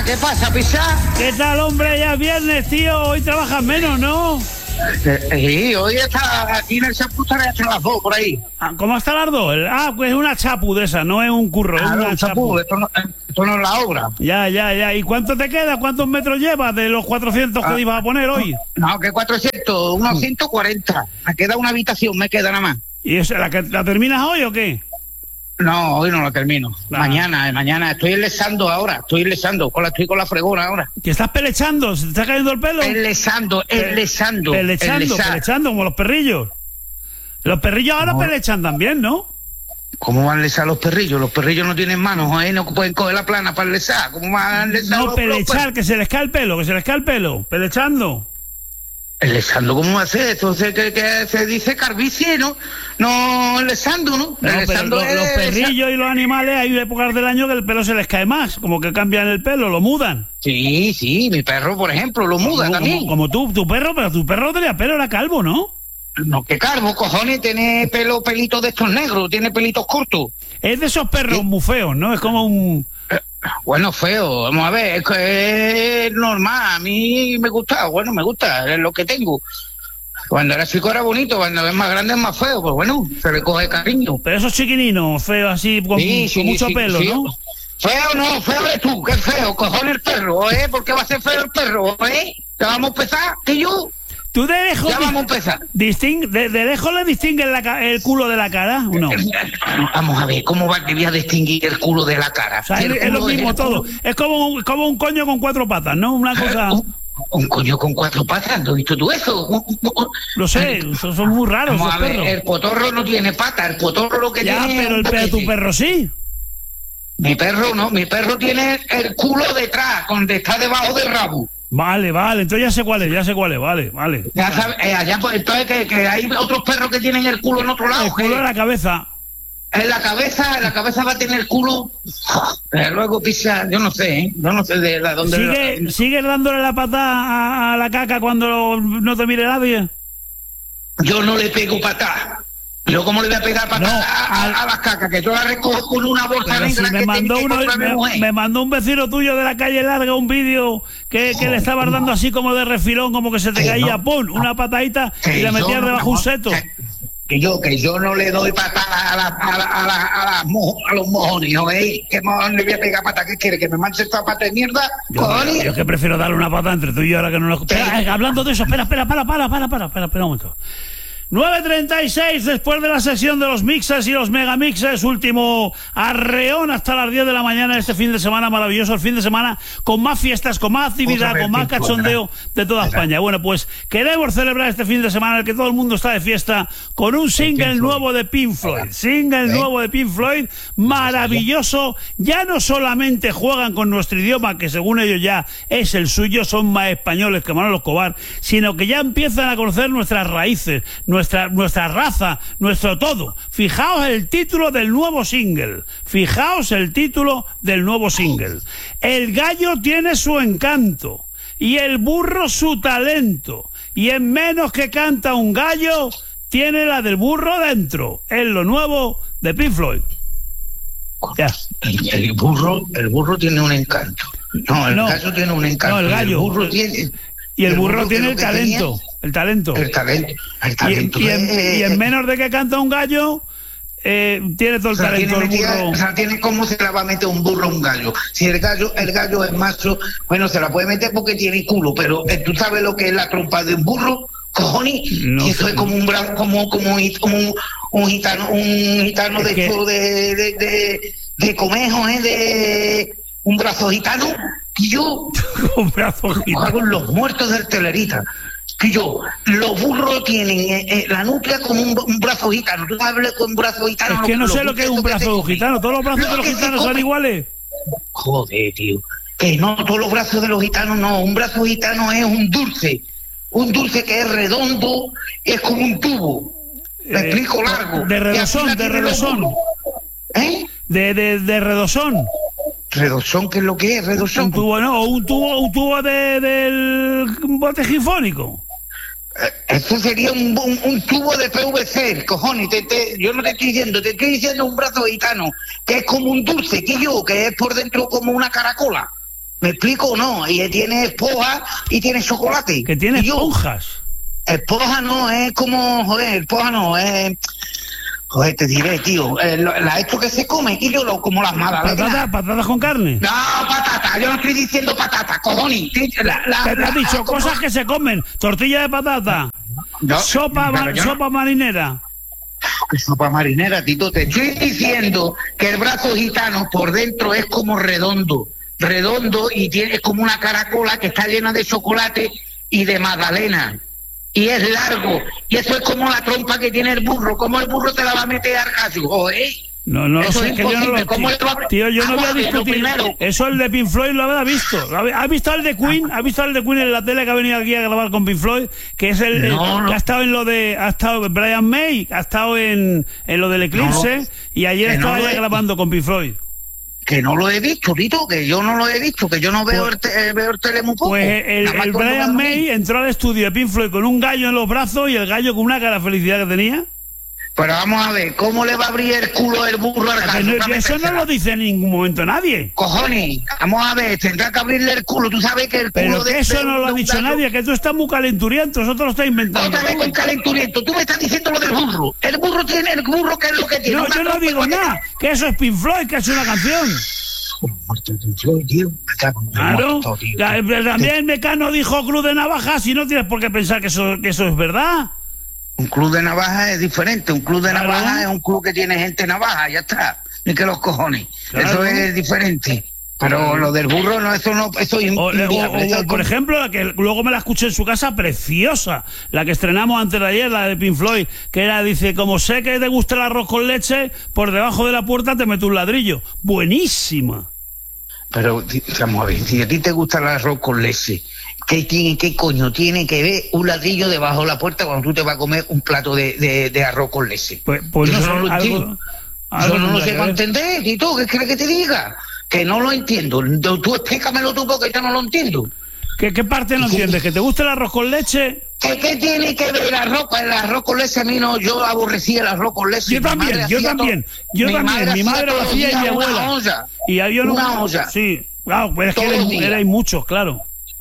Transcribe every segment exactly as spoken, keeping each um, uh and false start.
Buena, ¿qué pasa, Pisa? ¿Qué tal, hombre? Ya es viernes, tío. Hoy trabajas menos, ¿no? Eh, sí, hoy está aquí en el Chapu estaré hasta las dos, por ahí. Ah, ¿cómo está las dos? El- Ah, pues es una chapu de esa, no es un curro, es Claro, una el chapu. Chapu, esto no, esto no es la obra. Ya, ya, ya. ¿Y cuánto te queda? ¿Cuántos metros llevas de los cuatrocientos que Ah, ibas a poner hoy? No, que cuatrocientos, unos ciento cuarenta. Me queda una habitación, me queda nada más. ¿Y eso, la, que- la terminas hoy o qué? No, hoy no la termino. Ah. Mañana, eh, mañana. Estoy enlesando ahora, estoy enlesando. Con la, estoy con la fregona ahora. ¿Que estás pelechando? ¿Se te está cayendo el pelo? Enlesando, enlesando. Pelechando, enlesar. pelechando, como los perrillos. Los perrillos ahora No. pelechan también, ¿no? ¿Cómo van a enlesar los perrillos? Los perrillos no tienen manos, ¿eh? No pueden coger la plana para enlesar. ¿Cómo van a enlesar No, los pelechar, que se les cae el pelo, que se les cae el pelo. Pelechando. Enlesando, ¿cómo va a ser? Entonces, que, que se dice carbicie, ¿no? No, enlesando, ¿no? No, pero Enlesando lo- es- los perrillos y los animales hay épocas del año que el pelo se les cae más, como que cambian el pelo, lo mudan. Sí, sí, mi perro, por ejemplo, lo muda como, también. como, como tú, tu perro, pero tu perro tenía pelo, era calvo, ¿no? No, que calvo, cojones, tiene pelo, pelitos de estos negros, tiene pelitos cortos. Es de esos perros muy feos, ¿no? Es como un... Bueno, feo, vamos a ver, es que es normal, a mí me gusta, bueno, me gusta, es lo que tengo. Cuando era chico era bonito, cuando es más grande es más feo, pues bueno, se le coge cariño. Pero esos chiquininos, feos así, con, Sí, con sí, mucho sí, pelo, sí. ¿no? Feo no, feo eres tú, qué feo, cojones el perro, ¿eh? ¿Por qué va a ser feo el perro, eh? ¿Ya vamos a empezar? ¿Que yo? ¿Tú de lejos, Ya vamos a empezar. disting- de, de lejos le distingues la ca- el culo de la cara o no? O Vamos a ver, ¿cómo va que voy a distinguir el culo de la cara? sea, Si es, el es lo culo mismo el todo. culo- Es como un, como un coño con cuatro patas, ¿no? Una cosa... Un, un coño con cuatro patas, ¿no has visto tú eso? Un- un- un- Lo sé, son, son muy raros Vamos esos a ver, perros. el potorro no tiene pata, el potorro lo que Ya, tiene es pero un el pero tu boquete. perro sí. Mi perro no, mi perro tiene el culo detrás, donde está debajo del rabo. Vale, vale, entonces ya sé cuál es, ya sé cuál es, vale, vale. Ya sabes, eh, allá, pues, entonces que, que hay otros perros que tienen el culo en otro lado. El culo que de la cabeza. En la cabeza, en la cabeza va a tener el culo. Eh, luego pisa, yo no sé, ¿eh? Yo no sé de la dónde. ¿Sigue, ¿Sigues dándole la patada a, a la caca cuando no te mire nadie? Yo no le pego patada. Yo cómo le voy a pegar patada No, a, al- a las cacas, que yo la recojo con una bolsa Pero si negra me que mandó, tiene que uno, comprar mi me, mujer. me mandó un vecino tuyo de la calle larga un vídeo que, que le estabas dando así como de refilón, como que se te Que caía, no. ¡pum! Una patadita Que y la yo metías no- debajo un seto. Que, que yo, que yo no le doy patada a, la, a, la, a, la, a, las mo- a los mojones, ¿no veis? ¿Qué mojón le voy a pegar pata? ¿Qué quiere? ¿Que me manche esta pata de mierda? Yo, ¿Cojones? yo es que prefiero darle una patada entre tú y yo ahora que no lo... Espera, eh, hablando de eso, espera, espera, para, para, para, para, espera, espera un momento. nueve treinta y seis, después de la sesión de los mixes y los megamixes, último arreón hasta las diez de la mañana este fin de semana maravilloso, el fin de semana con más fiestas, con más actividad, Otra vez con más tiempo, cachondeo de toda ¿verdad? España. Bueno, pues queremos celebrar este fin de semana en el que todo el mundo está de fiesta con un single Pink Floyd. nuevo de Pink Floyd, single ¿Eh? nuevo de Pink Floyd, maravilloso. Ya no solamente juegan con nuestro idioma, que según ellos ya es el suyo, son más españoles que Manolo Escobar, sino que ya empiezan a conocer nuestras raíces, nuestra, nuestra raza, nuestro todo. Fijaos el título del nuevo single. Fijaos el título del nuevo single. El gallo tiene su encanto y el burro su talento. Y en menos que canta un gallo, tiene la del burro dentro. Es lo nuevo de Pink Floyd. Ya. El, el burro, el burro tiene un encanto. No, el No. gallo tiene un encanto. No, el y gallo. burro tiene, Y el burro que tiene lo el que talento. tenía- El talento. El talento. El Y, talento. y en, eh, y en menos de que canta un gallo, eh, tiene todo el o sea, talento tiene, el metida- burro. o sea, tiene cómo se la va a meter un burro a un gallo. Si el gallo, el gallo es macho, bueno, se la puede meter porque tiene culo, pero eh, tú sabes lo que es la trompa de un burro, cojones. No Y eso sé. es como un bra- como, como, un, como un, un gitano, un gitano Es de que- esto de, de, de, de conejo, ¿eh? De un brazo gitano. Y yo, Con brazos me gitanos. cago en los muertos del Telerita. Que yo, los burros tienen eh, eh, la nuclea como un, un brazo gitano. ¿Tú sabes con un brazo gitano? Es que no Los sé lo que es un burros brazo se de un comen. gitano. Todos los brazos de Lo los que se gitanos son come. iguales. Joder, tío. Que no, todos los brazos de los gitanos no. Un brazo gitano es un dulce. Un dulce que es redondo, es como un tubo. Me Eh, explico largo. de Y redosón, así la de tienen los redosón. burros. ¿Eh? De, de, de redosón. Redosón, ¿qué es lo que es? Redosón. Un tubo, no, o un tubo, un tubo de, del bote gifónico. Eh, Eso sería un, un, un tubo de P V C, cojones. Te, te- yo no te estoy diciendo, te estoy diciendo un brazo gitano, que es como un dulce, que yo, que es por dentro como una caracola. ¿Me explico o no? Y tiene esponja y tiene chocolate. Que tiene Y yo, esponjas. esponja no, es como, joder, esponja no, es... Joder, te diré, tío, eh, lo- la esto que se come, y yo lo como las magdalenas. ¿Patatas patatas con carne? No, patata, yo no estoy diciendo patata, cojones. Ti- La, la, ¿Qué te la- has dicho? la- Cosas que se comen. Tortilla de patata. No, Sopa, pero ma- yo no- sopa marinera. ¿Qué sopa marinera, Tito? Te estoy diciendo que el brazo gitano por dentro es como redondo, redondo y tiene es como una caracola que está llena de chocolate y de magdalena. Y es largo. Y eso es como la trompa que tiene el burro. ¿Cómo el burro te la va a meter al gallo? Joder. No, no lo Eso sé, es es que yo no imposible. lo... ¿Cómo le va a- Tío, yo no Vamos voy a a ver, lo discutir. primero- Eso el de Pink Floyd lo habrá visto. ¿Has visto el de Queen? ¿Has visto el de Queen en la tele que ha venido aquí a grabar con Pink Floyd? Que es el, el- No, no. que ha estado en lo de... Ha estado Brian May, ha estado en, en lo del Eclipse, No, y ayer que no estaba lo ya he- grabando con Pink Floyd. Que no lo he visto, Tito, que yo no lo he visto, que yo no veo, Pues- el, te- eh, veo el tele muy poco. Pues el, Nada más el cuando Brian me May dormí. entró al estudio de Pink Floyd con un gallo en los brazos y el gallo con una cara de felicidad que tenía. Pero vamos a ver, ¿cómo le va a abrir el culo el burro al Que gallo? no- para que eso no metérsela? lo dice en ningún momento nadie. Cojones, vamos a ver, tendrá que abrirle el culo. Tú sabes que el culo Pero de que eso de- no lo de ha un dicho gallo- nadie, que tú estás muy calenturiento, eso te lo estás inventando. Otra vez con calenturiento. Tú me estás diciendo lo del burro. El burro tiene, el burro, ¿qué es lo que tiene? No, Una yo no trompa digo que- nada, que eso es Pink Floyd, que es una canción. Tío, me cago en el Claro, muerto, tío. Ya, eh, también Mecano dijo Cruz de Navajas y no tienes por qué pensar que eso, que eso es verdad. Un club de navaja es diferente. Un club de Claro. navaja es un club que tiene gente navaja, ya está. Ni que los cojones. Claro. Eso es diferente. Pero lo del burro, no, eso no, eso es O, o- inviable. Eso o, es por como- ejemplo, la que luego me la escuché en su casa, preciosa, la que estrenamos antes de ayer, la de Pink Floyd, que era, dice, como sé que te gusta el arroz con leche, por debajo de la puerta te meto un ladrillo. Buenísima. Pero, ti- vamos a ver, si a ti te gusta el arroz con leche, ¿qué, tiene, qué coño tiene que ver un ladrillo debajo de la puerta cuando tú te vas a comer un plato de, de, de arroz con leche? Pues, pues no Eso sé, no lo algo, entiendo. algo Yo no lo tendrá sé que para ver. entender, ¿y tú qué quieres que te diga? Que no lo entiendo. Tú, tú explícamelo tú porque yo no lo entiendo. ¿Qué, ¿Qué parte no entiendes? ¿Que te gusta el arroz con leche? ¿Qué, qué tiene que ver el arroz? El arroz con leche a mí no, yo aborrecí el arroz con leche. Yo Mi también, madre yo hacía también, todo- yo también. Mi madre lo todos los hacía y días mi una abuela. olla. Y ahí yo no. Una olla. Sí, claro, pero es que Todos erais, los días. erais muchos, claro.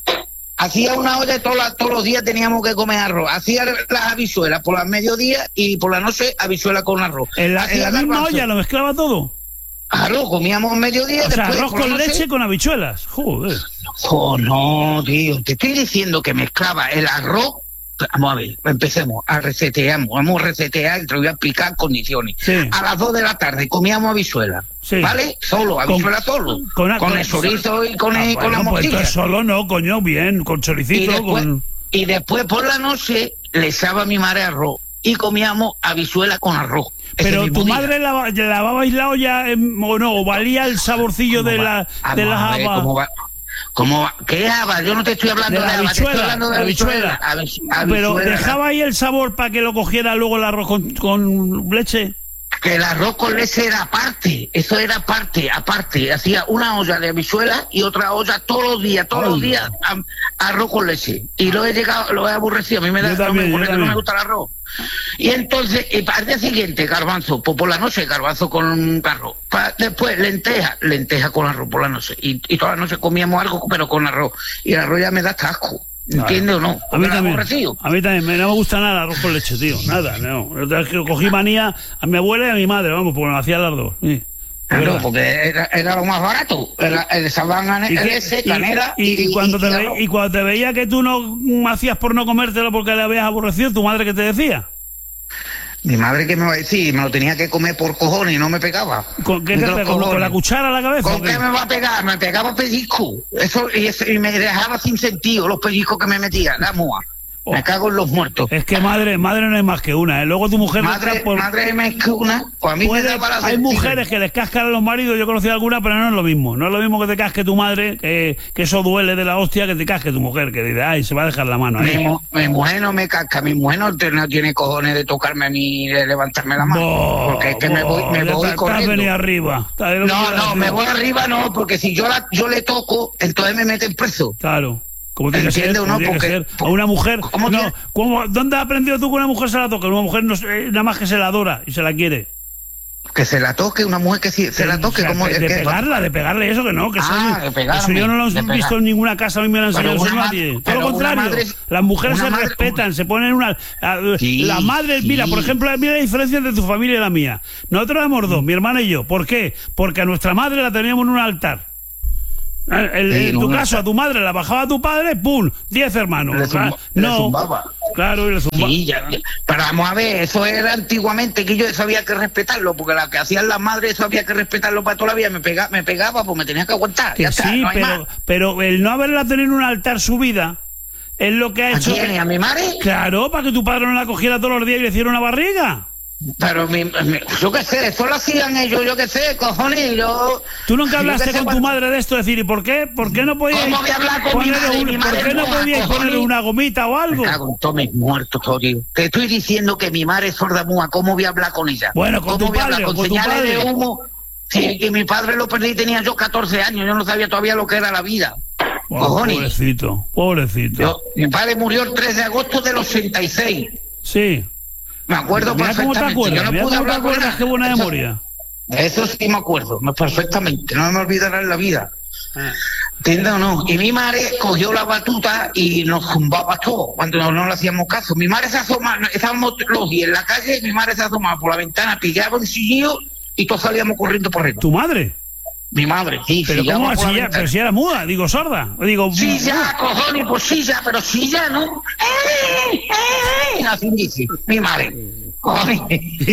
Hacía una olla y todos, la- todos los días teníamos que comer arroz. Hacía las habichuelas por las mediodías y por la noche habichuelas con arroz. En la, en Hacía la misma garbanzo. olla lo mezclaba todo. Arroz, comíamos mediodía. O sea, después, arroz por la con noche- leche con habichuelas. Joder. Oh, no, tío. Te estoy diciendo que mezclaba el arroz. Vamos a ver, empecemos a reseteamos. Vamos a resetear y te lo voy a explicar condiciones. Sí. A las dos de la tarde comíamos habichuela. Sí. ¿Vale? Solo, habichuela solo. con- Con, con- el chorizo y con, Ah, el- con la bueno, pues morcilla. entonces solo no, coño, bien, con Y choricito, después, con... y después por la noche le echaba a mi madre arroz y comíamos habichuela con arroz. ese Pero mismo tu día. madre lava- lavabais la olla em, o no, o valía el saborcillo de, ¿Cómo la, va? de Vamos las a ver habas. ¿Cómo va? ¿Cómo va? ¿Qué habas? Yo no te estoy hablando De de, la habas, te estoy habichuela, hablando de la habichuela. habichuela. Habi- Pero habichuela. dejaba ahí el sabor para que lo cogiera luego el arroz con, con leche. Que el arroz con leche era aparte, eso era aparte, aparte. Hacía una olla de habichuela y otra olla todos los días, todos Ay. los días a- arroz con leche. Y lo he llegado, lo he aburrecido, a mí me da Yo también, no, yo me, porque no también. me gusta el arroz. Y entonces, y para el día siguiente, garbanzo, pues por la noche, garbanzo con arroz. Pa- después, lenteja, lenteja con arroz por la noche. Y, y toda la noche comíamos algo, pero con arroz. Y el arroz ya me da hasta asco. ¿Entiendes o no? A mí Porque lo he también. aborrecido. A mí también. me- No me gusta nada el arroz con leche, tío. Nada, no. Es que cogí manía a mi abuela y a mi madre, vamos, porque me hacían las dos. Sí. Es Claro, verdad. porque era, era lo más barato. Era el sabán ¿Y, qué- leche, y- canela y- y cuando te y ve- arroz. y cuando te veía que tú no mm, hacías por no comértelo porque le habías aborrecido, ¿tu madre qué te decía? Mi madre, ¿qué me va a decir? Me lo tenía que comer por cojones y no me pegaba. ¿Con qué Ni te los pegó? ¿Con cojones. la cuchara a la cabeza? ¿Con o qué? qué me va a pegar? Me pegaba pellizco. Eso, y, eso, y me dejaba sin sentido los pellizcos que me metía. La mua. Oh. Me cago en los muertos. Es que madre, madre no hay más que una, ¿eh? Luego tu mujer... Madre, está por- madre me que una. Pues a mí puede- me daba la hay sentir. mujeres que les cascan a los maridos, yo he conocido alguna, pero no es lo mismo. No es lo mismo que te casque tu madre, que, que eso duele de la hostia, que te casque tu mujer, que dice, ay, se va a dejar la mano Mi, ahí. mu- mi mujer no me casca, mi mujer no, te- no tiene cojones de tocarme a mí ni de levantarme la mano. Bo, porque es que me voy, me bo, voy ya te- te has corriendo. venido arriba. Te has venido No, arriba. no, me voy arriba no, porque si yo la, yo le toco, entonces me meten preso. Claro. Como tiene que ser, ¿Entiende o como no? tiene que Porque- ser. A una mujer... ¿Cómo no, tiene- ¿cómo- ¿Dónde has aprendido tú que una mujer se la toca? Una mujer no, se- nada más que se la adora y se la quiere. Que se la toque, una mujer que se, se la toque. O sea, como de, de que, pegarla, de pegarle eso, que no, que ah, eso, de pegarme, eso yo no lo he visto pegar. en ninguna casa, a mí me lo han enseñado Pero una nadie. madre, Todo lo contrario, madre, las mujeres se madre, respetan, una... se ponen una... Sí, la madre, sí. mira, por ejemplo, mira la diferencia entre tu familia y la mía. Nosotros éramos dos, mi hermana y yo. ¿Por qué? Porque a nuestra madre la teníamos en un altar. El, el, Sí, en no, tu no, caso, a tu madre la bajaba a tu padre, ¡pum! Diez hermanos. Le zumba, no, le zumbaba. Claro, y le zumbaba. Sí, ya, ya. Pero vamos a ver, eso era antiguamente, que yo eso había que respetarlo, porque la que hacían las madres, eso había que respetarlo para toda la vida. Me pegaba, me pegaba pues me tenía que aguantar. Que Ya sí, está, no hay pero, más. pero el no haberla tenido en un altar subida es lo que ha ¿A hecho. quién? ¿A mi madre? Claro, para que tu padre no la cogiera todos los días y le hiciera una barriga. Pero mi, mi- yo qué sé, eso lo hacían ellos, yo qué sé, cojones, yo... Tú nunca yo hablaste qué sé con tu cuánto- madre de esto, decir, ¿y por qué? ¿Por qué no podíais ¿Cómo voy a hablar con mi ponerle madre? un- Mi ¿por madre qué no no, podíais cojones. ponerle una gomita o algo? Me cago en todos mis muertos, tío. Te estoy diciendo que mi madre es sorda muda, ¿cómo voy a hablar con ella? Bueno, con ¿Cómo tu voy a hablar? padre, ¿Con con tu señales padre. de humo? Sí, que mi padre lo perdí, tenía yo catorce años, yo no sabía todavía lo que era la vida. Oh, Cojones. pobrecito, pobrecito. Yo- mi padre murió el tres de agosto del ochenta y seis. Sí. Me acuerdo Mira cómo te perfectamente. acuerdas, Yo no mira pude cómo te hablar con acuerdas, ella. qué buena Eso- memoria. Eso sí me acuerdo, me- perfectamente, no me olvidará en la vida. Ah. ¿Entiendes o no? Y mi madre cogió la batuta y nos zumbaba todo cuando no, no le hacíamos caso. Mi madre se asomaba, estábamos los días en la calle y mi madre se asomaba por la ventana, pillaba un sillillo y todos salíamos corriendo por arriba. ¿Tu madre? Mi madre, sí, ¿Pero sillaba cómo por la así? ventana. Pero si era muda, digo sorda. Digo, Sí, ya, cojones, pues sí, ya, pero sí, ya, ¿no? ¡Eh, eh! Así dice, mi madre. Cojones.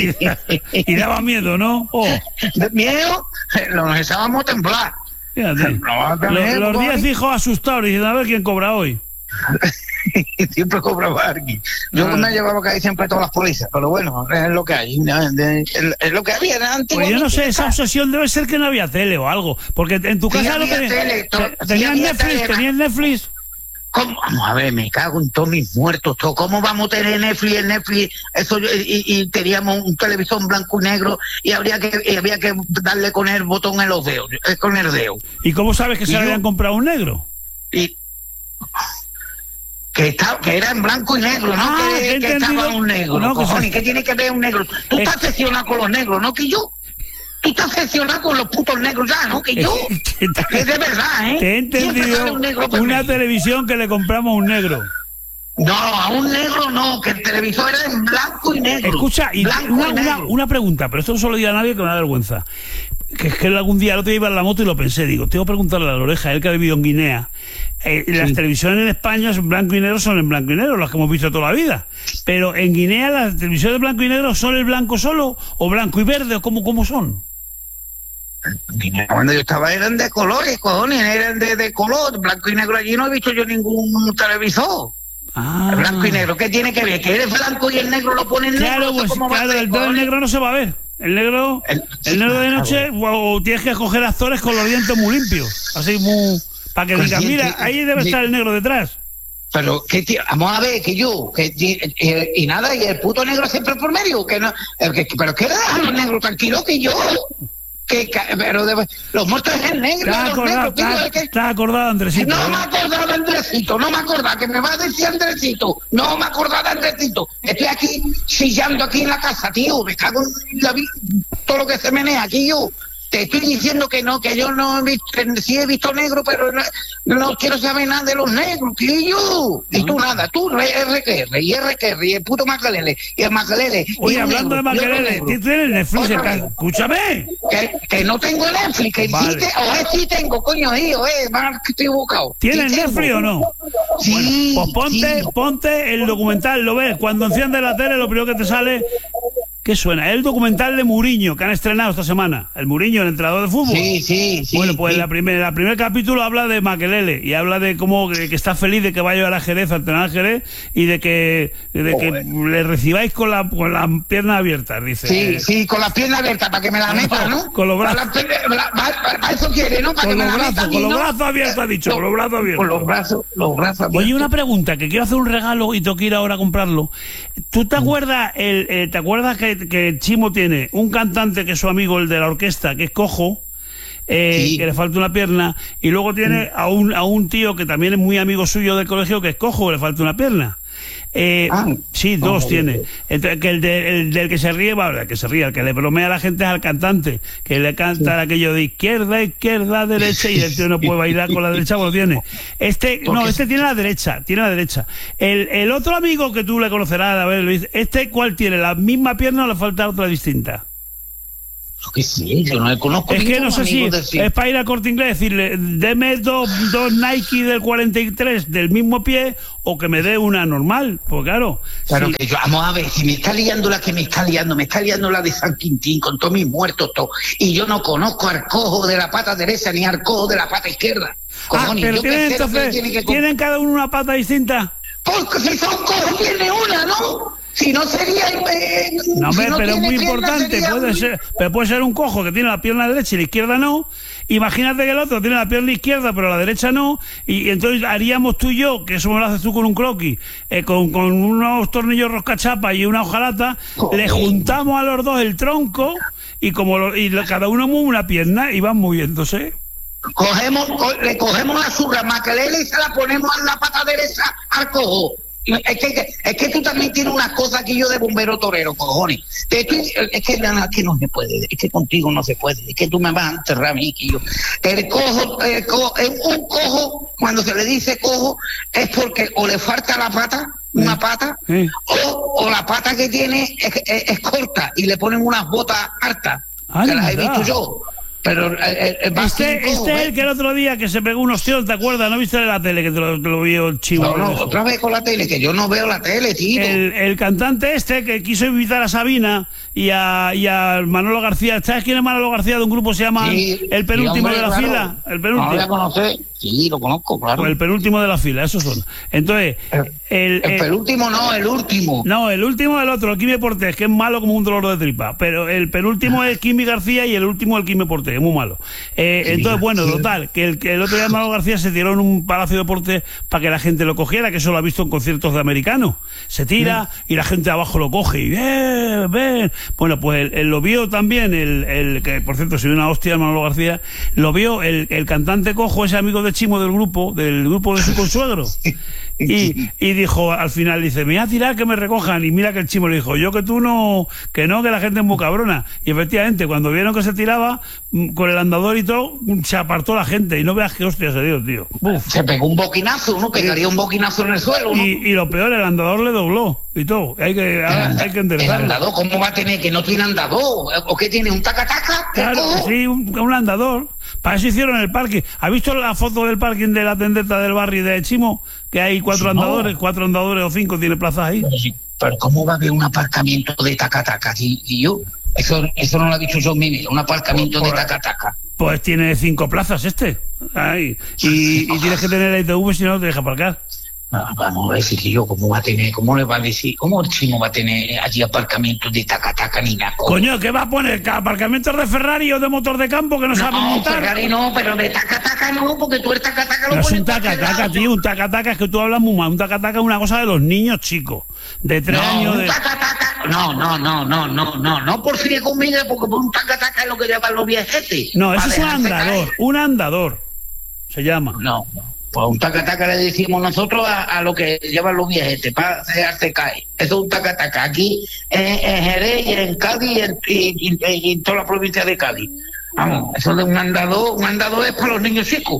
y daba miedo, ¿no? Oh, De miedo, nos echábamos a temblar. fíjate. No, también, Los, los cojones. diez hijos asustados diciendo, a ver quién cobra hoy. Siempre cobraba alguien. Yo Ah. me llevaba que hay siempre todas las pólizas, pero bueno, es lo que hay. Es es lo que había antes. Pues yo no sé, esa obsesión debe ser que no había tele o algo. Porque en tu Sí casa no había tenías. tele, to- te- sí ¿Tenías había Netflix? tele. ¿Tenías Netflix? ¿Cómo? Vamos a ver, me cago en todos mis muertos. todo. ¿Cómo vamos a tener Netflix? El Netflix, eso, y, y teníamos un televisor blanco y negro y habría que y había que darle con el botón en los dedos, eh, con el dedo. ¿Y cómo sabes que se ¿Y le yo? habían comprado un negro? Y que estaba, que era en blanco y negro, ¿no? Ah, que, que he que estaba entendido. un negro. No, que Cojones, se- ¿qué tiene que ver un negro? Tú Eh. estás obsesionado con los negros, ¿no? Que yo. Tú estás obsesionado con los putos negros ya, ¿no? Que yo. Que te- Que de verdad, ¿eh? Te he Siempre entendido sale un negro por una medio. televisión que le compramos a un negro. No, a un negro no, que el televisor era en blanco y negro. Escucha, y Blanco una, y una, negro. una pregunta, pero esto no se lo diga a nadie que me da vergüenza. Que es que algún día el otro día iba en la moto y lo pensé, digo, tengo que preguntarle a la oreja, él que ha vivido en Guinea. Eh, Las televisiones en España en blanco y negro son en blanco y negro, las que hemos visto toda la vida. Pero en Guinea las televisiones de blanco y negro son el blanco solo, o blanco y verde, o cómo, cómo son. Cuando yo estaba eran de colores, cojones, eran de, de color, blanco y negro. Allí no he visto yo ningún televisor. Ah, Blanco y negro, ¿qué tiene que ver? Que eres blanco y el negro lo ponen negro. Claro, ¿eso pues cómo va a claro, ser, el, el cojones? negro no se va a ver. El negro, El- el negro de noche, o tienes que escoger actores con los dientes muy limpios, así muy, para que Con digan, mira, dientes- ahí debe di- estar el negro detrás. Pero, ¿qué ti- vamos a ver, que yo, que, y, y- y nada, y el puto negro siempre por medio, que no, eh, que- pero ¿qué le dejan a los negros tranquilos que yo? Que, ca- pero de- los muertos es el negro, Estás los acordado, negros, que yo, estás- es que- estás acordado, Andresito. no ¿eh? me acordaba de Andresito, no me acordaba, que me va a decir Andresito, no me acordaba de Andresito. Estoy aquí chillando aquí en la casa, tío, me cago en la vida, todo lo que se menea aquí yo. Te estoy diciendo que no, que yo no he visto, que sí he visto negro, pero no, no quiero saber nada de los negros, tío. Y tú nada, tú R que R, y R que R, y el puto Makelele, y el Makelele. y Oye, un hablando de negro, y otro Makelele, negro. ¿tú tienes Netflix? Otra en casa? vez. Escúchame. Que, que no tengo Netflix, que Vale. sí, te, o es sí tengo, coño, hijo, eh, más que estoy equivocado. ¿Tienes Sí tengo. Netflix o no? Sí, Pues ponte, sí. ponte el documental, lo ves, cuando enciendes la tele lo primero que te sale, ¿qué suena? El documental de Mourinho, que han estrenado esta semana. El Mourinho, el entrenador de fútbol. Sí, sí, sí. Bueno, pues sí. la primer, la primer capítulo habla de Makelele y habla de cómo que, que está feliz de que vaya a llevar a Jerez, a entrenar a Jerez, y de que, de que le recibáis con la con las piernas abiertas, dice. Sí, sí, con las piernas abiertas para que me la meta, ¿no? Con los brazos. Para, las piernas- la- para- para- para eso quiere, ¿no? Para Con que me los la brazos, meta a mí, con los ¿no? brazos abiertos, ha dicho, con los brazos abiertos. Con los brazos, los brazos Oye, abiertos. una pregunta, que quiero hacer un regalo y tengo que ir ahora a comprarlo. ¿Tú te acuerdas el, eh, te acuerdas que, que Chimo tiene un cantante que es su amigo, el de la orquesta, que es cojo, eh, Sí. que le falta una pierna, y luego tiene a un, a un tío que también es muy amigo suyo del colegio, que es cojo, que le falta una pierna? Eh, ah, sí, dos oh, tiene. Entonces, que el, de, el del que se ríe, bueno, el que se ríe, el que le bromea a la gente es al cantante, que le canta sí. aquello de izquierda, izquierda, derecha, y el tío no puede bailar con la derecha, pues lo tiene. Este, no, este tiene la derecha, tiene la derecha. El, el otro amigo que tú le conocerás, a ver, Luis, ¿este cuál tiene? ¿La misma pierna o le falta otra distinta? Que sí, yo no le conozco. Es que no sé si decir. Es para ir al Corte Inglés, decirle, deme dos, dos Nike del cuarenta y tres del mismo pie o que me dé una normal, pues claro. Claro sí. que yo, vamos a ver, si me está liando la que me está liando, me está liando la de San Quintín con todos mis muertos, todo, y yo no conozco al cojo de la pata derecha ni al cojo de la pata izquierda. Cojones, ah, pero tienen, entonces, tiene que... ¿tienen cada uno una pata distinta? Porque si son cojos tiene una, ¿no? Si no sería... Eh, no, si me, no pero es muy pierna, importante, puede muy... ser, pero puede ser un cojo que tiene la pierna derecha y la izquierda no. Imagínate que el otro tiene la pierna izquierda pero la derecha no, y, y entonces haríamos tú y yo, que eso me lo haces tú con un croquis, eh, con, con unos tornillos roscachapa y una hojalata, Joder. le juntamos a los dos el tronco y como lo, y cada uno mueve una pierna y van moviéndose. Cogemos, co le cogemos la surra maquelele y se la ponemos en la pata derecha al cojo. Es que, es que tú también tienes unas cosas aquí yo de bombero torero, cojones. Es que, es que, es que no se puede, es que contigo no se puede, es que tú me vas a enterrar a mí, que yo. El cojo, el cojo, un cojo, cuando se le dice cojo, es porque o le falta la pata, una ¿Eh? pata, ¿Eh? O, o la pata que tiene es, es, es corta y le ponen unas botas hartas, que las he visto yo. Pero eh, eh, este, este es el que el otro día que se pegó unos tíos, ¿te acuerdas? ¿No viste en la tele que te lo, te lo vio el chivo? No, no, otra vez con la tele, que yo no veo la tele, tío. El, el cantante este que quiso invitar a Sabina y a, y a Manolo García. ¿Sabes quién es Manolo García? De un grupo se llama sí, El Penúltimo sí, hombre, de la claro. Fila. El penúltimo. No lo voy a conocer. Sí, lo conozco, claro. Pues el penúltimo de la fila, esos son. Entonces, el, el, el, el penúltimo no, el último. No, el último el otro, el Quimi Portés, que es malo como un dolor de tripa. Pero el penúltimo es Quimi García y el último el Quimi Portés, es muy malo. Eh, sí, entonces, bueno, sí. total, que el, que el otro día Manolo García se tiró en un Palacio de Deportes para que la gente lo cogiera, que eso lo ha visto en conciertos de americanos. Se tira sí. y la gente de abajo lo coge y ven, ven. Bueno, pues él, él lo vio también, el, el que por cierto se dio una hostia Manolo García, lo vio el, el cantante cojo, ese amigo de Chimo del grupo, del grupo de su consuegro. Y, y dijo, al final dice, me voy a tirar que me recojan. Y mira que el Chimo le dijo, yo que tú no, que no, que la gente es muy cabrona. Y efectivamente, cuando vieron que se tiraba, con el andador y todo, se apartó la gente. Y no veas qué hostia se dio, tío. Uf. Se pegó un boquinazo, ¿no? Pegaría un boquinazo en el suelo, ¿no? Y, y lo peor, el andador le dobló y todo. Hay que, el, hay que enderezarlo. ¿El andador cómo va a tener? Que no tiene andador. ¿O qué tiene? ¿Un taca-taca? Claro, sí, un, un andador. Para eso hicieron el parque. ¿Has visto la foto del parking de la tendeta del barrio de Chimo? Que hay cuatro sí, andadores, no. cuatro andadores o cinco, tiene plazas ahí. Pero, sí, pero ¿cómo va a haber un aparcamiento de taca-taca? Y, y yo, eso, eso no lo ha dicho yo, mire, un aparcamiento por, de taca-taca. Pues tiene cinco plazas este. Ahí. Y, y tienes que tener la I T V, si no, no te deja aparcar. Ah, vamos a ver si yo, ¿cómo va a tener, cómo le va a decir, cómo el Chimo va a tener allí aparcamientos de taca-taca ni nada? Coño, ¿qué va a poner? ¿Aparcamientos de Ferrari o de motor de campo que no, no saben montar? No, Ferrari no, pero de taca-taca no, porque tú el taca-taca lo no pones. Es un taca-taca, tío, un taca-taca es que tú hablas muy mal. Un taca-taca es una cosa de los niños chicos, de tres no, años. Un de... taca-taca, no, no, no, no, no, no, no por fin conmigo, porque un taca-taca es lo que llevan los viejetes. No, eso es un andador, caer. un andador, se llama. No, no. Pues un taca-taca le decimos nosotros a, a lo que llevan los viejetes para dejarte caer. Eso es un taca-taca. Aquí en, en Jerez y en Cádiz y en, y, y, y en toda la provincia de Cádiz. Vamos, eso de un andador, un andador es para los niños chicos.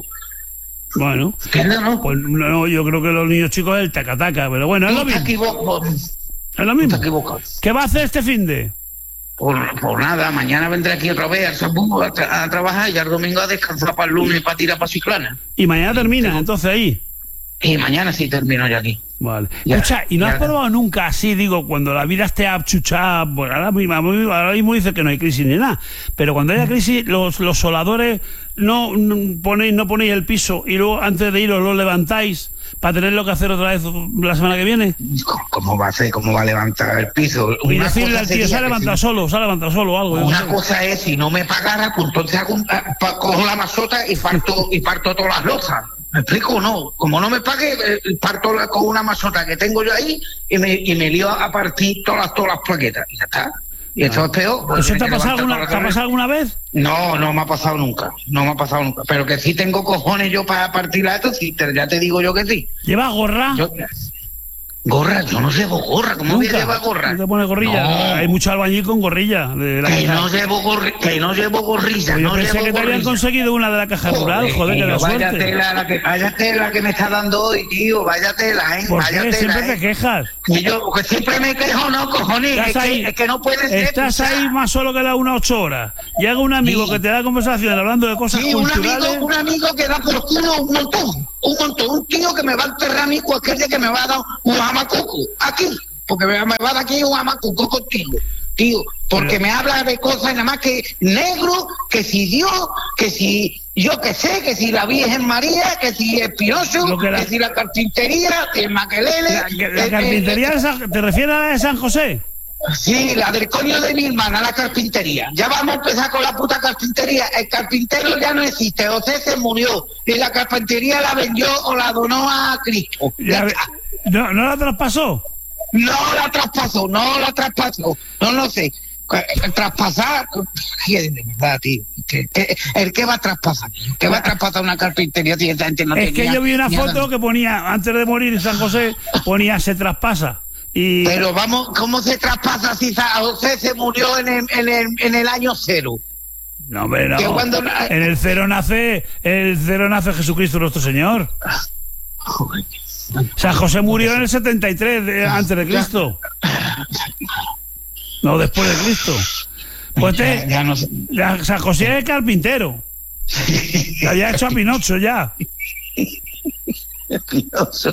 Bueno, no? Pues no, yo creo que los niños chicos es el taca-taca, pero bueno, es lo mismo. Es lo mismo. ¿Qué va a hacer este finde? Por, por nada, mañana vendré aquí otra vez al Sambuco a, tra a trabajar y el domingo a descansar para el lunes para tirar para Ciclana. ¿Y mañana termina sí. entonces ahí? Y mañana sí termino yo aquí. Vale. Ya, Escucha, ¿y no ya, has probado nunca así, digo, cuando la vida esté achuchada? Pues ahora mismo, ahora mismo dice que no hay crisis ni nada, pero cuando haya crisis, los, los soladores no, no ponéis no ponéis el piso y luego antes de iros lo levantáis para tenerlo que hacer otra vez la semana que viene. ¿Cómo va a hacer? ¿Cómo va a levantar el piso? Y una decirle al tío, se ha levantado si... solo, se ha levantado solo algo. Una cosa es, si no me pagara, pues entonces hago un, cojo la masota y parto, y parto todas las losas. ¿Me explico o no? Como no me pague, eh, parto la, con una masota que tengo yo ahí y me, y me lío a partir todas las, todas las plaquetas. Y ya está. Y esto es peor. Pues ¿Eso te ha pasado alguna, ¿te ha pasado alguna vez? No, no me ha pasado nunca. No me ha pasado nunca. Pero que sí tengo cojones yo para partir a esto, sí, te, ya te digo yo que sí. ¿Llevas gorra? Yo, Gorra, yo no llevo gorra, ¿cómo voy a llevar gorra? ¿No te pones gorrilla? No. Hay mucho albañil con gorrilla. De la que, caja. no llevo gorri, que no llevo gorrilla, pues no yo pensé llevo que te habían conseguido una de la caja joder, rural, joder, que la vaya suerte. Tela, la que, vaya tela que me está dando hoy, tío, vaya tela, ¿eh? ¿Por vaya qué? Tela, Siempre ¿eh? te quejas. Que yo, que siempre me quejo, no, cojones, es ahí, que, es que no puede ser. Estás ahí más solo que las unas ocho horas. Llega un amigo sí. que te da conversación hablando de cosas sí, culturales. Un amigo, un amigo que da por culo un montón, un montón, un tío que me va a enterrar a mí cualquier día que me va a dar un jamacuco, aquí. Porque me va a dar aquí un amacuco contigo, tío, porque Pero... me habla de cosas nada más que negro, que si Dios, que si yo que sé, que si la Virgen María, que si el Pinocho, que, la... que si la carpintería, que el Maquelele. La, la eh, carpintería, eh, San... ¿te refieres a la de San José? Sí, la del coño de mi hermana, la carpintería. Ya vamos a empezar con la puta carpintería. El carpintero ya no existe, José se murió y la carpintería la vendió o la donó a Cristo. Ya, ¿no, ¿No la traspasó? No la traspasó, no la traspasó, no lo sé. Traspasar, de verdad, tío. ¿El qué va a traspasar? ¿Qué va a traspasar una carpintería? Tío, esta gente no es tenía, que yo vi una foto nada. Que ponía, antes de morir en San José, ponía se traspasa. Y... Pero vamos, ¿cómo se traspasa si San José se murió en el, en el, en el año cero? No, hombre, no. Cuando... En el cero nace, el cero nace Jesucristo nuestro Señor. Joder. San José murió en el setenta y tres de, antes de Cristo. No, después de Cristo. Pues te, ya, ya no sé. ya, San José es carpintero. Ya había hecho a Pinocho ya. Pinocho.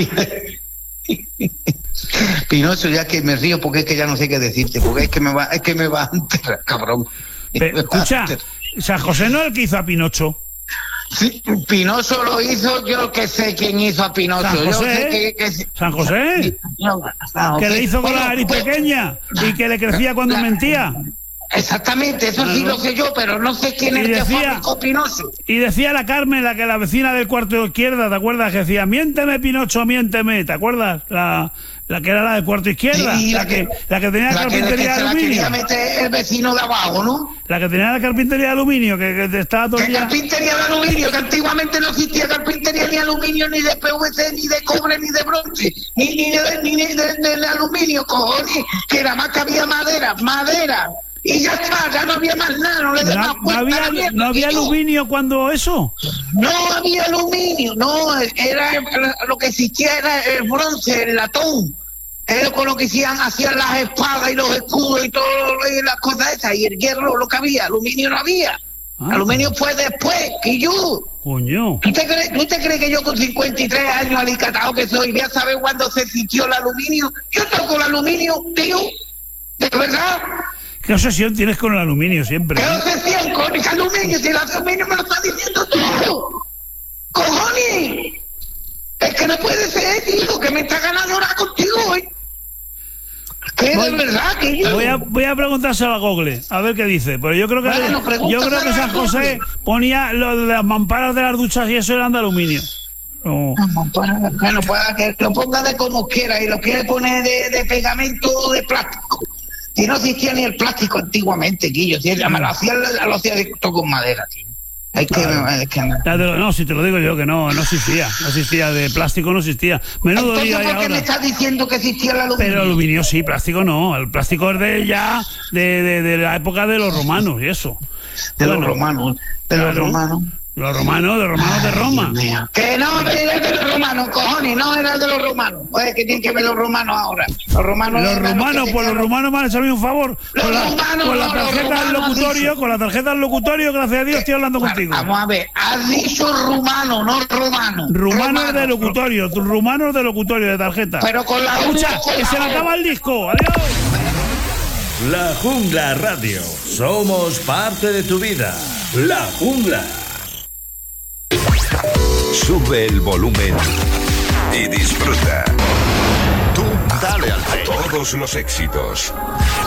Pinocho, ya que me río porque es que ya no sé qué decirte, porque es que me va, es que me va a enterrar, cabrón. Pero, escucha, San José no es el que hizo a Pinocho. Sí, Pinocho lo hizo, yo que sé quién hizo a Pinocho. ¿San José? Yo sé que, que... ¿San José? No, no, que le hizo con la nariz pequeña y que le crecía cuando la... mentía. Exactamente, eso sí lo sé yo, pero no sé quién es el que fabricó Pinocho. Y decía la Carmen, la que la vecina del cuarto de izquierda, ¿te acuerdas? Que decía, miénteme Pinocho, miénteme, ¿te acuerdas? La, la que era la del cuarto izquierda, sí, la, la, que, la que tenía la carpintería de aluminio. La que meter el vecino de abajo, ¿no? La que tenía la carpintería de aluminio, que, que estaba todo el día... carpintería de aluminio? Que antiguamente no existía carpintería ni aluminio, ni de P V C, ni de cobre, ni de bronce, ni, ni, de, ni de, de, de, de aluminio, cojones, que nada más que había madera, madera. Y ya está, ya no había más nada, no le no, no había, mierda, ¿no había aluminio cuando eso? No había aluminio, no, era lo que existía era el bronce, el latón, era con lo que hacían, hacían las espadas y los escudos y todas las cosas esas, y el hierro lo que había, aluminio no había, ah, aluminio fue después, que yo. Coño. ¿Tú te, crees, ¿Tú te crees que yo con cincuenta y tres años alicatado que soy, voy a saber cuándo se existió el aluminio? Yo toco el aluminio, tío, de verdad. ¿Qué obsesión tienes con el aluminio siempre? ¿Qué obsesión con el aluminio? Si el aluminio me lo está diciendo todo. ¡Cojones! Es que no puede ser, tío, que me está ganando ahora contigo hoy. Que voy, de verdad que yo... Voy a, voy a preguntárselo a Google, a ver qué dice. Pero yo creo que, bueno, yo creo que San José ponía lo de las mamparas de las duchas y eso eran de aluminio. No. Bueno, pues que lo ponga de como quiera y lo quiere poner de, de pegamento o de plástico. Si no existía ni el plástico antiguamente, Guillo, si lo hacía, lo hacía con madera, tío. Es que, claro. es que no. no, si te lo digo yo que no, no existía, no existía, de plástico no existía. Menudo Entonces, día ¿por qué ahora. me estás diciendo que existía el aluminio? Pero aluminio sí, plástico no, el plástico es de ya, de, de, de la época de los romanos y eso. De bueno, los romanos, de los claro. romanos. Los romanos, de romanos de Roma. Que no, era de los romanos, cojones, no era de los romanos. Pues que tienen que ver los romanos ahora. Los romanos, los romanos los pues los romanos me han hecho a mí un favor. Los con la, romanos, con la tarjeta del locutorio, con la tarjeta del locutorio, gracias a Dios estoy hablando bueno, contigo. Vamos a ver, has dicho rumano, no romano. Rumanos de locutorio, tus rumanos de locutorio, de tarjeta. Pero con la escucha, que se le acaba el disco. Adiós. La Jungla Radio. Somos parte de tu vida. La Jungla. Sube el volumen y disfruta. Tú dale al play. Todos los éxitos.